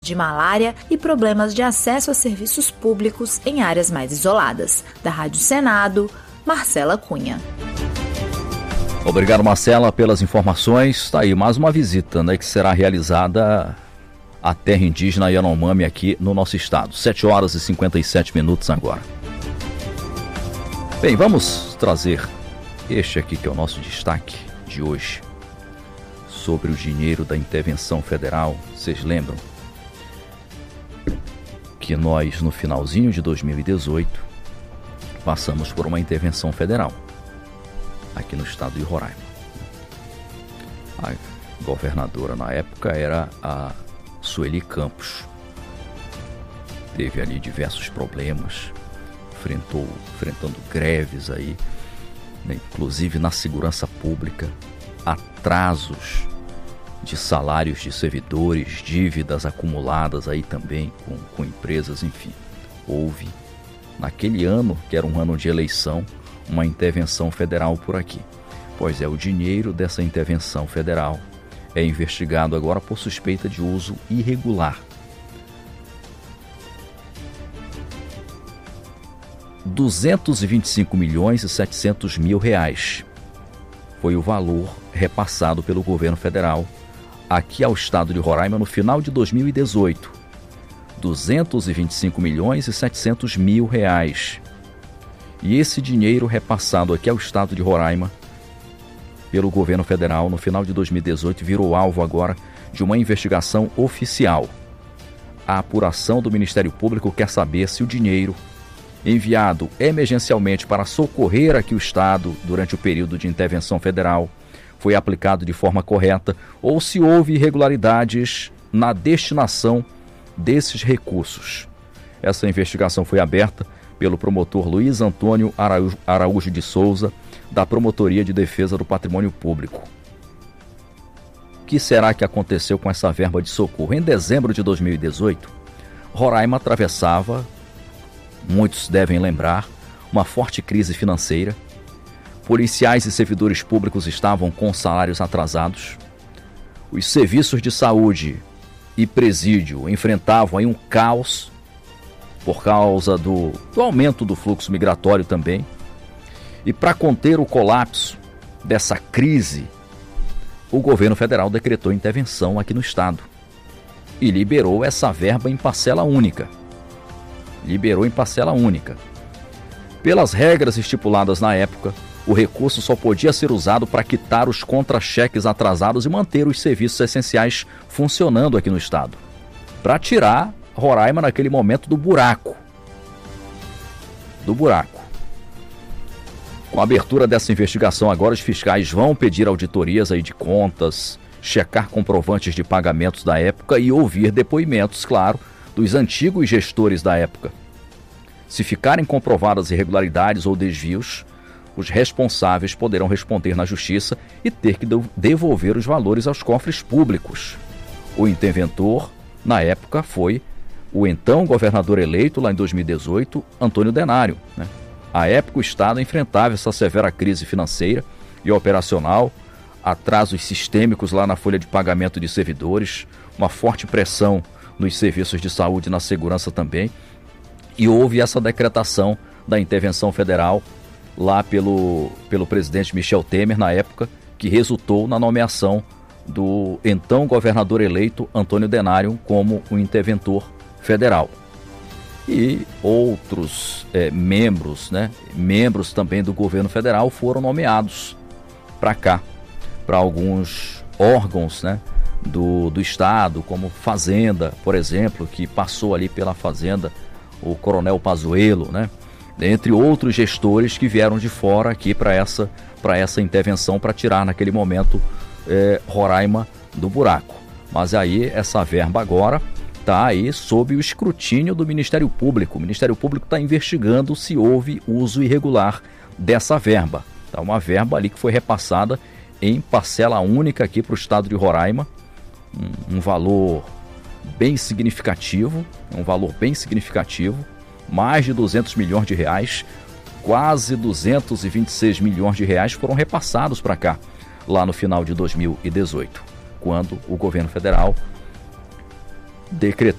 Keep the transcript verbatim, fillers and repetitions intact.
de malária e problemas de acesso a serviços públicos em áreas mais isoladas. Da Rádio Senado, Marcela Cunha. Obrigado, Marcela, pelas informações. Está aí mais uma visita, né, que será realizada à terra indígena Yanomami aqui no nosso estado. sete horas e cinquenta e sete minutos agora. Bem, vamos trazer este aqui que é o nosso destaque de hoje, sobre o dinheiro da intervenção federal. Vocês lembram que nós, no finalzinho de dois mil e dezoito, passamos por uma intervenção federal aqui no estado de Roraima. A governadora na época era a Sueli Campos. Teve ali diversos problemas, enfrentou, enfrentando greves aí, né, inclusive na segurança pública, atrasos de salários de servidores, dívidas acumuladas aí também com, com empresas, enfim. Houve, naquele ano, que era um ano de eleição, uma intervenção federal por aqui. Pois é, o dinheiro dessa intervenção federal é investigado agora por suspeita de uso irregular. duzentos e vinte e cinco milhões e setecentos mil reais foi o valor repassado pelo governo federal aqui ao estado de Roraima no final de dois mil e dezoito. duzentos e vinte e cinco milhões e setecentos mil reais. E esse dinheiro repassado aqui ao estado de Roraima pelo governo federal no final de dois mil e dezoito virou alvo agora de uma investigação oficial. A apuração do Ministério Público quer saber se o dinheiro enviado emergencialmente para socorrer aqui o estado durante o período de intervenção federal foi aplicado de forma correta ou se houve irregularidades na destinação desses recursos. Essa investigação foi aberta pelo promotor Luiz Antônio Araújo, Araújo de Souza, da Promotoria de Defesa do Patrimônio Público. O que será que aconteceu com essa verba de socorro? Em dezembro de dois mil e dezoito, Roraima atravessava, muitos devem lembrar, uma forte crise financeira. Policiais e servidores públicos estavam com salários atrasados. Os serviços de saúde e presídio enfrentavam aí um caos por causa do, do aumento do fluxo migratório também. E para conter o colapso dessa crise, o governo federal decretou intervenção aqui no estado e liberou essa verba em parcela única. Liberou em parcela única. Pelas regras estipuladas na época, o recurso só podia ser usado para quitar os contra-cheques atrasados e manter os serviços essenciais funcionando aqui no estado. Para tirar Roraima naquele momento do buraco. Do buraco. Com a abertura dessa investigação agora, os fiscais vão pedir auditorias aí de contas, checar comprovantes de pagamentos da época e ouvir depoimentos, claro, dos antigos gestores da época. Se ficarem comprovadas irregularidades ou desvios, os responsáveis poderão responder na justiça e ter que devolver os valores aos cofres públicos. O interventor, na época, foi o então governador eleito, lá em dois mil e dezoito, Antônio Denário. Né? À época, o Estado enfrentava essa severa crise financeira e operacional, atrasos sistêmicos lá na folha de pagamento de servidores, uma forte pressão nos serviços de saúde e na segurança também, e houve essa decretação da intervenção federal lá pelo, pelo presidente Michel Temer, na época, que resultou na nomeação do então governador eleito Antônio Denário como o interventor federal. E outros é, membros, né, membros também do governo federal foram nomeados para cá, para alguns órgãos, né, do, do Estado, como Fazenda, por exemplo, que passou ali pela Fazenda o Coronel Pazuello, né, entre outros gestores que vieram de fora aqui para essa, para essa intervenção, para tirar naquele momento é, Roraima do buraco. Mas aí essa verba agora está aí sob o escrutínio do Ministério Público. O Ministério Público está investigando se houve uso irregular dessa verba. Tá, uma verba ali que foi repassada em parcela única aqui para o estado de Roraima, um, um valor bem significativo, um valor bem significativo, mais de duzentos milhões de reais, quase duzentos e vinte e seis milhões de reais foram repassados para cá, lá no final de dois mil e dezoito, quando o governo federal decretou